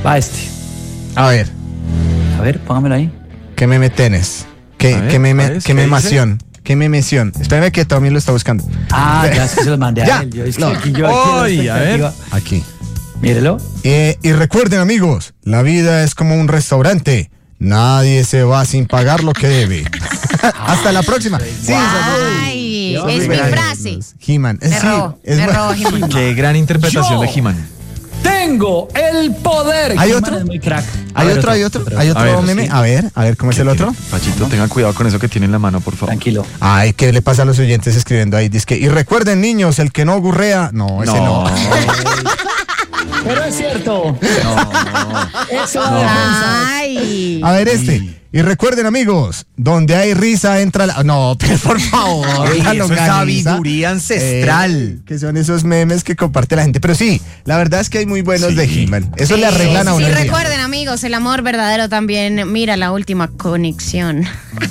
Va este. A ver, Póngamelo ahí. ¿qué meme tenés? ¿Qué memación? ¿Qué memeción? Espérame que Tommy lo está buscando. Ya es que se los mandé Ya. a él. Yo, es que No. aquí yo aquí A ver. Aquí. Mírelo. Y recuerden, amigos, la vida es como un restaurante. Nadie se va sin pagar lo que debe. Hasta la próxima. Sí, Ay, es mi frase. He-Man. Me robó He-Man. Qué gran interpretación de He-Man. Tengo el poder. ¿Hay He-Man otro? es muy crack. ¿Hay otro A ver, meme? sí. A ver, ¿cómo es el otro? Pachito, tenga cuidado con eso que tiene en la mano, por favor. Tranquilo. Ay, ¿qué le pasa a los oyentes escribiendo ahí? Dice que, y recuerden, niños, el que no gurrea. No, ese no. Pero es cierto. Eso Ay. A ver, Y recuerden, amigos, donde hay risa entra la... No, pero por favor. Ay, la eso es longaniza. sabiduría ancestral. Que son esos memes que comparte la gente. Pero sí, la verdad es que hay muy buenos de He-Man. Eso le arreglan a uno Sí, el día. recuerden, amigos, el amor verdadero también. Mira La Última Conexión.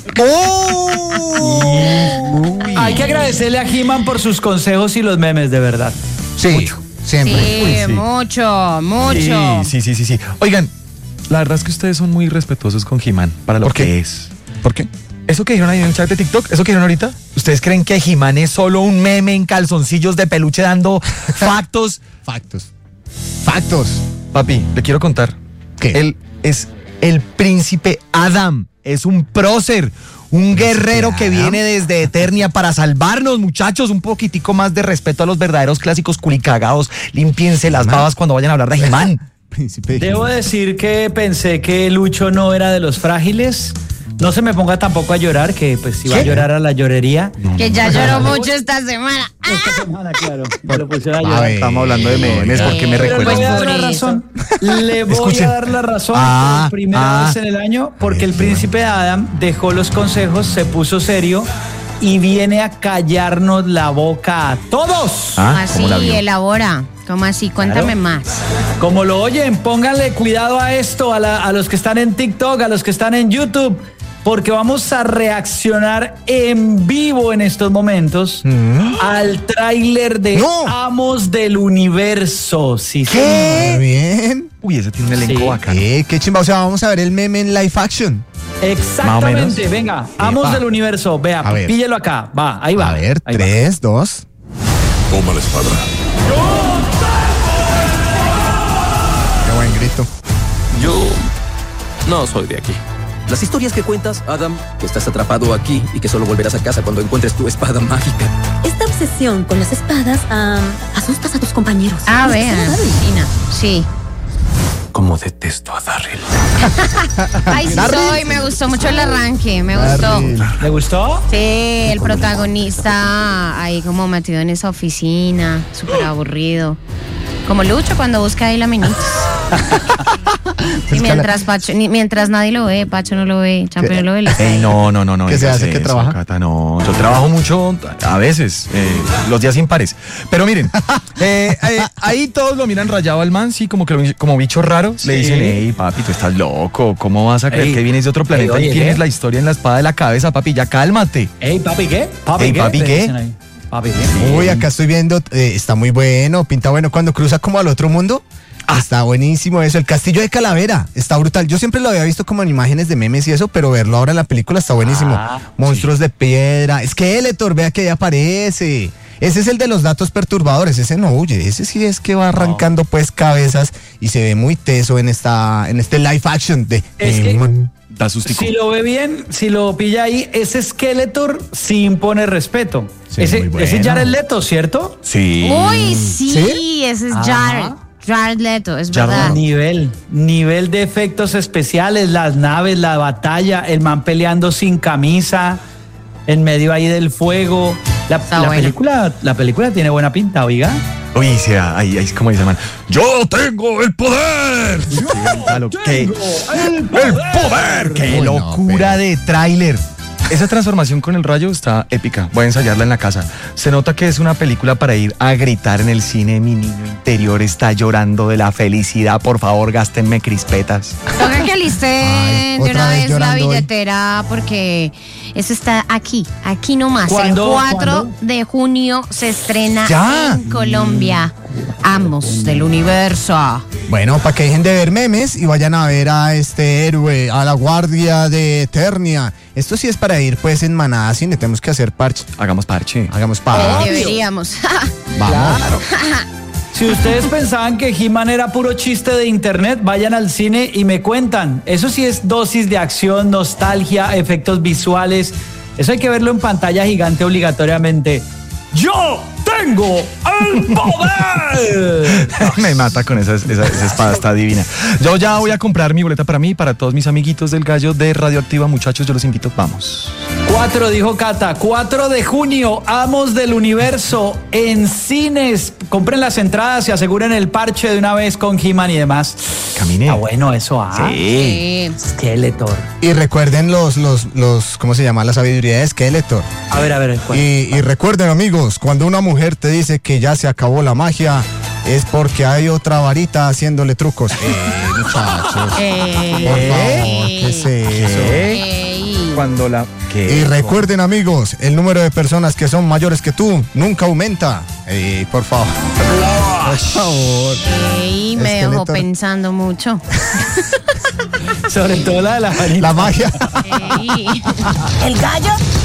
Hay que agradecerle a He-Man por sus consejos y los memes, de verdad. Sí, siempre. Sí, mucho. Sí. Oigan, la verdad es que ustedes son muy respetuosos con He-Man para lo ¿Por qué? que es. ¿Por qué? Eso que dijeron ahí en el chat de TikTok, eso que dijeron ahorita, ¿ustedes creen que He-Man es solo un meme en calzoncillos de peluche dando factos? Factos. Papi, le quiero contar. ¿Qué? Él es el príncipe Adam, es un prócer, un guerrero que viene desde Eternia para salvarnos, muchachos. Un poquitico más de respeto a los verdaderos clásicos culicagados. Límpiense las babas cuando vayan a hablar de He-Man. Príncipe. Debo decir que pensé que Lucho no era de los frágiles. No se me ponga tampoco a llorar, que pues si va a llorar a la llorería. Que ya lloró mucho esta semana. Esta semana, claro. Me lo pusieron a A llorar. ver. Estamos hablando de memes, porque me Pero le recuerdan. voy a dar la Por razón. Le voy Escuchen. a dar la razón Ah, por primera vez en el año, porque el príncipe Adam dejó los consejos, se puso serio y viene a callarnos la boca a todos. Así, ¿Cómo la vio? elabora. ¿Cómo así? Cuéntame más. Como lo oyen, pónganle cuidado a esto, a los que están en TikTok, a los que están en YouTube, porque vamos a reaccionar en vivo en estos momentos al tráiler de ¡No! Amos del Universo. Sí, Muy bien. Uy, ese tiene un elenco Sí. bacano. Qué chimba. O sea, vamos a ver el meme en live action. Exactamente, menos. venga, Amos Epa. del Universo, vea, A ver. píllelo acá, va, ahí va. A ver, ahí va. 3, 2. Toma la espada. Qué buen grito. Yo no soy de aquí. Las historias que cuentas, Adam, que estás atrapado aquí y que solo volverás a casa cuando encuentres tu espada mágica. Esta obsesión con las espadas asustas a tus compañeros. Ah, ¿No es vean. saludable? Fina. Sí. Como detesto a Darryl. Ay, sí soy. Me gustó mucho el arranque. Me gustó. ¿Le gustó? Sí, el protagonista ahí como metido en esa oficina, súper aburrido. Como Lucho cuando busca ahí la minita. Y mientras nadie lo ve, Pacho no lo ve, Champion no lo ve. él está ahí. No. ¿Qué se digas hace? ¿Qué eso, trabaja? Cata, no, yo trabajo mucho a veces, los días impares. Pero miren, ahí todos lo miran rayado al man, sí, como que como bicho raro. Le dicen, hey, papi, tú estás loco, ¿cómo vas a creer Ey. que vienes de otro planeta Ey, y oye, tienes ¿qué? la historia en la espada de la cabeza, papi? Ya cálmate. Ey, papi, ¿qué? Ey, papi, Le ¿qué? dicen ahí. Papi, ¿qué? Uy, acá estoy viendo, está muy bueno, pinta bueno. Cuando cruza como al otro mundo, está buenísimo eso. El castillo de Calavera, está brutal. Yo siempre lo había visto como en imágenes de memes y eso, pero verlo ahora en la película está buenísimo. Monstruos de piedra. Es que Eletor, vea que ahí aparece. Ese es el de los datos perturbadores, ese no huye. Ese sí es que va arrancando pues cabezas y se ve muy teso en este live action de... Es que- Da sustico. Si lo ve bien, si lo pilla ahí, ese Skeletor sí impone respeto. Sí, ese muy bueno. ese es Jared Leto, ¿cierto? Sí. Uy, sí, ese es Ajá. Jared Leto, es Jared verdad. Nivel de efectos especiales, las naves, la batalla, el man peleando sin camisa, en medio ahí del fuego. La buena. película tiene buena pinta, oiga. Uy, sí, ahí es como dice el man. ¡Yo tengo el poder! ¡El poder! ¡Qué Uy, no, locura de tráiler! Esa transformación con el rayo está épica. Voy a ensayarla en la casa. Se nota que es una película para ir a gritar en el cine. Mi niño interior está llorando de la felicidad. Por favor, gástenme crispetas. Toca que alisten Ay, de otra una vez vez la llorando hoy. billetera porque eso está aquí nomás. ¿Cuándo? El 4 ¿Cuándo? de junio se estrena Ya. en Colombia. Amos del universo. Bueno, para que dejen de ver memes y vayan a ver a este héroe, a la guardia de Eternia. Esto sí es para ir pues en manada, sí, tenemos que hacer parche. Hagamos parche. Hagamos parche. Deberíamos. Vamos. Si ustedes pensaban que He-Man era puro chiste de internet, vayan al cine y me cuentan. Eso sí es dosis de acción, nostalgia, efectos visuales. Eso hay que verlo en pantalla gigante obligatoriamente. ¡Yo tengo el poder! Me mata con esa espada, está divina. Yo ya voy a comprar mi boleta para mí y para todos mis amiguitos del Gallo de Radioactiva. Muchachos, yo los invito, vamos. 4, dijo Cata, 4 de junio, Amos del Universo en cines. Compren las entradas y aseguren el parche de una vez con He-Man y demás. Camine. Ah, bueno, eso, Sí. Skeletor. Y recuerden los, ¿cómo se llama? La sabiduría de Skeletor. A ver, ¿cuál? Y recuerden, amigos, cuando una mujer te dice que ya se acabó la magia, es porque hay otra varita haciéndole trucos. Muchachos. Por favor, ¿qué es eso? Cuando la... Y recuerden, amigos, el número de personas que son mayores que tú nunca aumenta. Por favor. Por favor. Me dejó Skeletor. pensando mucho. Sobre todo la de la varita. La magia. El gallo